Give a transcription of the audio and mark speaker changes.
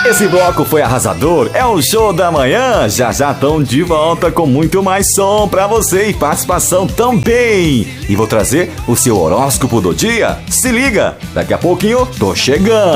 Speaker 1: Esse bloco foi arrasador, é o Show da Manhã. Já estão de volta com muito mais som pra você e participação também. E vou trazer o seu horóscopo do dia. Se liga, daqui a pouquinho tô chegando.